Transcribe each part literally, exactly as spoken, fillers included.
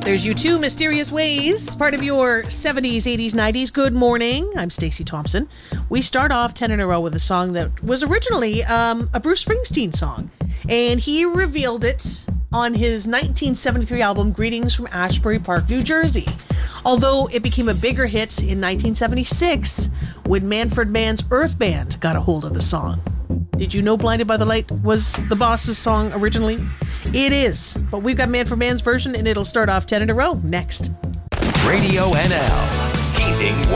There's U two, Mysterious Ways, part of your seventies, eighties, nineties. Good morning. I'm Stacey Thompson. We start off ten in a row with a song that was originally um, a Bruce Springsteen song, and he revealed it on his nineteen seventy-three album, Greetings from Ashbury Park, New Jersey. Although it became a bigger hit in nineteen seventy-six when Manfred Mann's Earth Band got a hold of the song. Did you know Blinded by the Light was the Boss's song originally? It is, but we've got Manfred Mann's version, and it'll start off ten in a row next. Radio N L, Keeping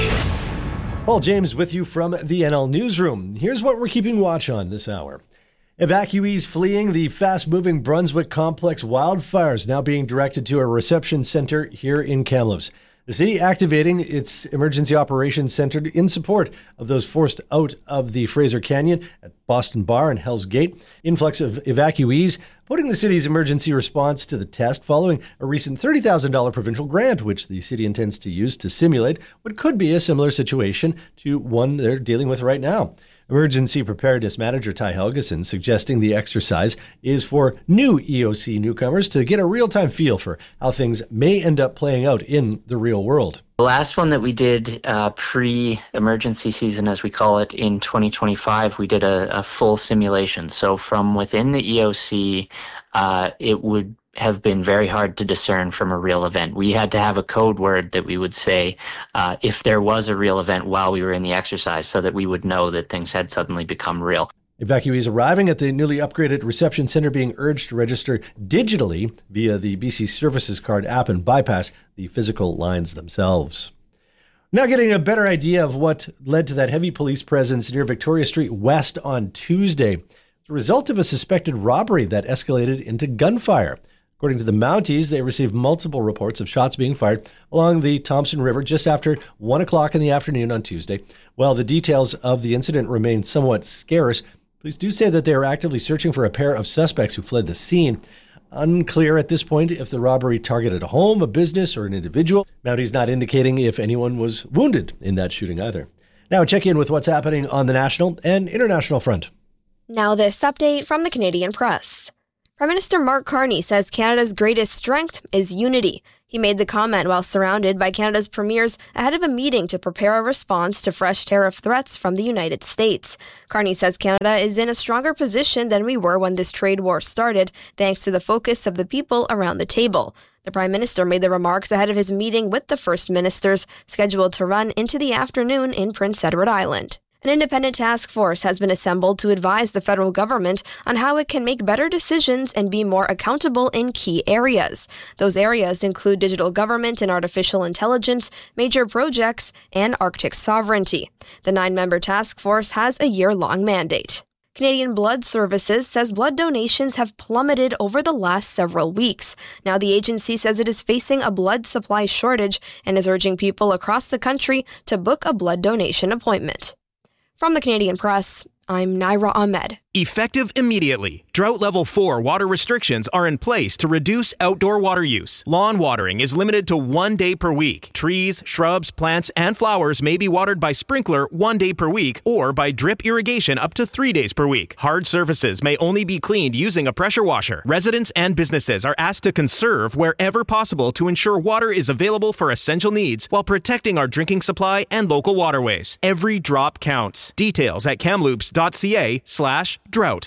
Watch. Paul James with you from the N L Newsroom. Here's what we're keeping watch on this hour. Evacuees fleeing the fast-moving Brunswick Complex wildfires now being directed to a reception center here in Kamloops. The city activating its emergency operations center in support of those forced out of the Fraser Canyon at Boston Bar and Hell's Gate. Influx of evacuees putting the city's emergency response to the test following a recent thirty thousand dollars provincial grant, which the city intends to use to simulate what could be a similar situation to one they're dealing with right now. Emergency Preparedness Manager Ty Helgeson suggesting the exercise is for new E O C newcomers to get a real-time feel for how things may end up playing out in the real world. The last one that we did uh, pre-emergency season, as we call it, in twenty twenty-five, we did a, a full simulation. So from within the E O C, uh, it would have been very hard to discern from a real event. We had to have a code word that we would say uh, if there was a real event while we were in the exercise so that we would know that things had suddenly become real. Evacuees arriving at the newly upgraded reception center being urged to register digitally via the B C Services Card app and bypass the physical lines themselves. Now getting a better idea of what led to that heavy police presence near Victoria Street West on Tuesday. As a result of a suspected robbery that escalated into gunfire. According to the Mounties, they received multiple reports of shots being fired along the Thompson River just after one o'clock in the afternoon on Tuesday. While the details of the incident remain somewhat scarce, police do say that they are actively searching for a pair of suspects who fled the scene. Unclear at this point if the robbery targeted a home, a business, or an individual. Mounties not indicating if anyone was wounded in that shooting either. Now check in with what's happening on the national and international front. Now this update from the Canadian Press. Prime Minister Mark Carney says Canada's greatest strength is unity. He made the comment while surrounded by Canada's premiers ahead of a meeting to prepare a response to fresh tariff threats from the United States. Carney says Canada is in a stronger position than we were when this trade war started, thanks to the focus of the people around the table. The Prime Minister made the remarks ahead of his meeting with the First Ministers, scheduled to run into the afternoon in Prince Edward Island. An independent task force has been assembled to advise the federal government on how it can make better decisions and be more accountable in key areas. Those areas include digital government and artificial intelligence, major projects, and Arctic sovereignty. The nine-member task force has a year-long mandate. Canadian Blood Services says blood donations have plummeted over the last several weeks. Now the agency says it is facing a blood supply shortage and is urging people across the country to book a blood donation appointment. From the Canadian Press, I'm Naira Ahmed. Effective immediately. Drought Level four water restrictions are in place to reduce outdoor water use. Lawn watering is limited to one day per week. Trees, shrubs, plants, and flowers may be watered by sprinkler one day per week or by drip irrigation up to three days per week. Hard surfaces may only be cleaned using a pressure washer. Residents and businesses are asked to conserve wherever possible to ensure water is available for essential needs while protecting our drinking supply and local waterways. Every drop counts. Details at kamloops.ca slash drought.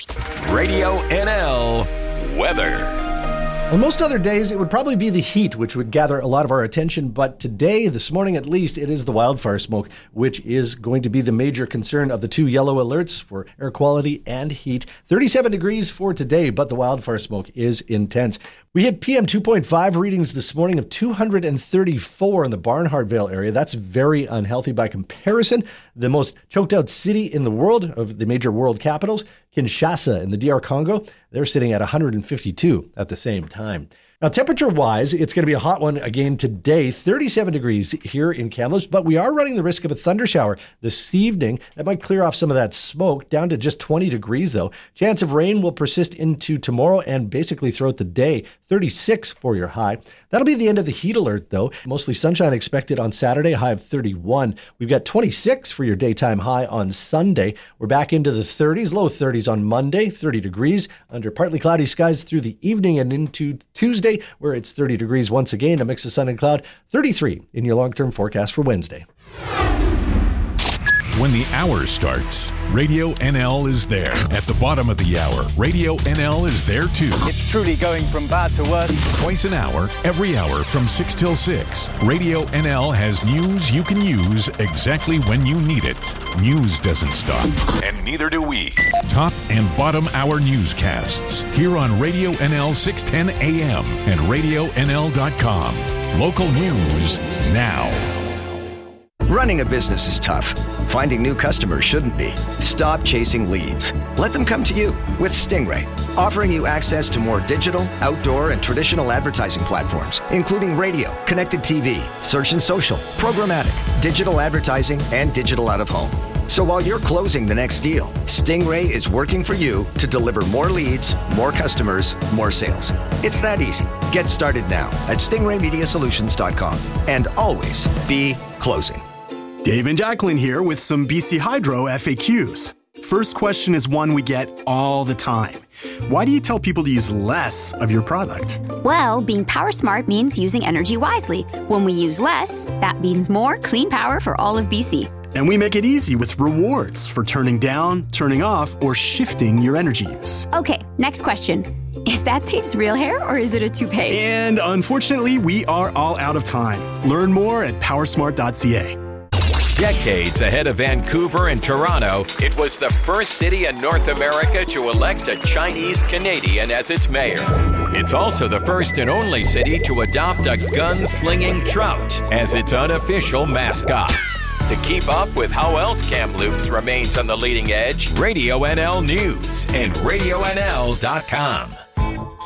Radio N L weather. On most other days, it would probably be the heat which would gather a lot of our attention, but today, this morning at least, it is the wildfire smoke, which is going to be the major concern of the two yellow alerts for air quality and heat. thirty-seven degrees for today, but the wildfire smoke is intense. We hit P M two point five readings this morning of two hundred thirty-four in the Barnhart Vale area. That's very unhealthy by comparison. The most choked out city in the world, of the major world capitals, Kinshasa in the D R Congo, they're sitting at one hundred fifty-two at the same time. Now, temperature-wise, it's going to be a hot one again today, thirty-seven degrees here in Kamloops, but we are running the risk of a thunder shower this evening. That might clear off some of that smoke, down to just twenty degrees, though. Chance of rain will persist into tomorrow and basically throughout the day, thirty-six for your high. That'll be the end of the heat alert, though. Mostly sunshine expected on Saturday, high of thirty-one. We've got twenty-six for your daytime high on Sunday. We're back into the thirties, low thirties on Monday, thirty degrees, under partly cloudy skies through the evening and into Tuesday. Tuesday, where it's thirty degrees once again, a mix of sun and cloud, thirty-three in your long-term forecast for Wednesday. When the hour starts, Radio N L is there. At the bottom of the hour, Radio N L is there too. It's truly going from bad to worse. Twice an hour, every hour from six till six. Radio N L has news you can use exactly when you need it. News doesn't stop, and neither do we. Top and bottom hour newscasts here on Radio N L six ten A M and radio N L dot com. Local news now. Running a business is tough. Finding new customers shouldn't be. Stop chasing leads. Let them come to you with Stingray, offering you access to more digital, outdoor, and traditional advertising platforms, including radio, connected T V, search and social, programmatic, digital advertising, and digital out-of-home. So while you're closing the next deal, Stingray is working for you to deliver more leads, more customers, more sales. It's that easy. Get started now at stingray media solutions dot com and always be closing. Dave and Jacqueline here with some B C Hydro F A Qs. First question is one we get all the time. Why do you tell people to use less of your product? Well, being power smart means using energy wisely. When we use less, that means more clean power for all of B C. And we make it easy with rewards for turning down, turning off, or shifting your energy use. Okay, next question. Is that Dave's real hair or is it a toupee? And unfortunately, we are all out of time. Learn more at power smart dot c a. Decades ahead of Vancouver and Toronto, it was the first city in North America to elect a Chinese Canadian as its mayor. It's also the first and only city to adopt a gun-slinging trout as its unofficial mascot. To keep up with how else Kamloops remains on the leading edge, Radio N L News and radio N L dot com.